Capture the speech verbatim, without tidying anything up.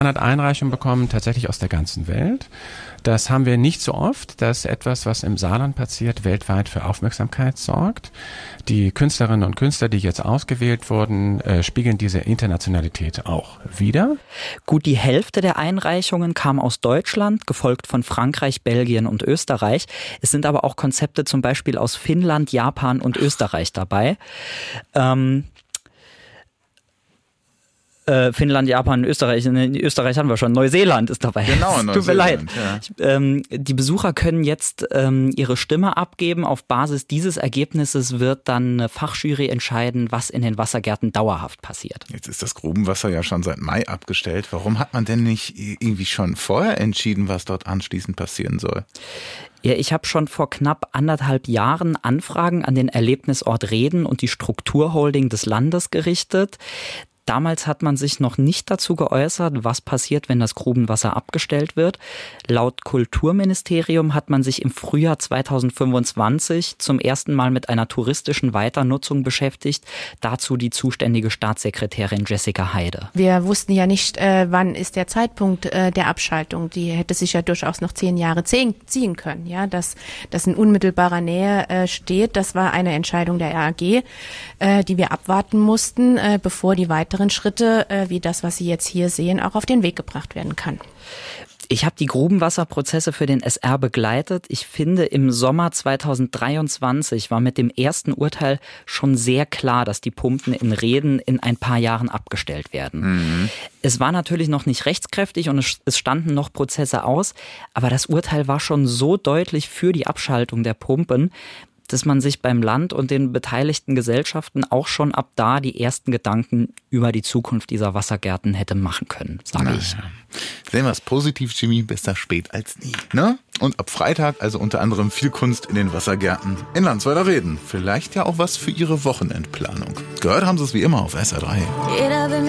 hat Einreichungen bekommen, tatsächlich aus der ganzen Welt. Das haben wir nicht so oft, dass etwas, was im Saarland passiert, weltweit für Aufmerksamkeit sorgt. Die Künstlerinnen und Künstler, die jetzt ausgewählt wurden, äh, spiegeln diese Internationalität auch wider. Gut die Hälfte der Einreichungen kam aus Deutschland, gefolgt von Frankreich, Belgien und Österreich. Es sind aber auch Konzepte zum Beispiel aus Finnland, Japan und Österreich dabei. Ähm Äh, Finnland, Japan, Österreich. In Österreich haben wir schon. Neuseeland ist dabei. Genau, Neuseeland. Tut mir leid. Ja. Ich, ähm, die Besucher können jetzt ähm, ihre Stimme abgeben. Auf Basis dieses Ergebnisses wird dann eine Fachjury entscheiden, was in den Wassergärten dauerhaft passiert. Jetzt ist das Grubenwasser ja schon seit Mai abgestellt. Warum hat man denn nicht irgendwie schon vorher entschieden, was dort anschließend passieren soll? Ja, ich habe schon vor knapp anderthalb Jahren Anfragen an den Erlebnisort Rheden und die Strukturholding des Landes gerichtet. Damals hat man sich noch nicht dazu geäußert, was passiert, wenn das Grubenwasser abgestellt wird. Laut Kulturministerium hat man sich im Frühjahr zweitausendfünfundzwanzig zum ersten Mal mit einer touristischen Weiternutzung beschäftigt. Dazu die zuständige Staatssekretärin Jessica Heide. Wir wussten ja nicht, äh, wann ist der Zeitpunkt äh, der Abschaltung. Die hätte sich ja durchaus noch zehn Jahre ziehen, ziehen können. Ja, dass das in unmittelbarer Nähe äh, steht, das war eine Entscheidung der R A G, äh, die wir abwarten mussten, äh, bevor die weiteren Schritte, äh, wie das, was Sie jetzt hier sehen, auch auf den Weg gebracht werden kann. Ich habe die Grubenwasserprozesse für den S R begleitet. Ich finde, im Sommer zweitausenddreiundzwanzig war mit dem ersten Urteil schon sehr klar, dass die Pumpen in Rheden in ein paar Jahren abgestellt werden. Mhm. Es war natürlich noch nicht rechtskräftig und es standen noch Prozesse aus, aber das Urteil war schon so deutlich für die Abschaltung der Pumpen, dass man sich beim Land und den beteiligten Gesellschaften auch schon ab da die ersten Gedanken über die Zukunft dieser Wassergärten hätte machen können, sage ich. Ja. Sehen wir es positiv, Jimmy, besser spät als nie. Ne? Und ab Freitag also unter anderem viel Kunst in den Wassergärten in Landsweiler Rheden. Vielleicht ja auch was für Ihre Wochenendplanung. Gehört haben Sie es wie immer auf S R drei.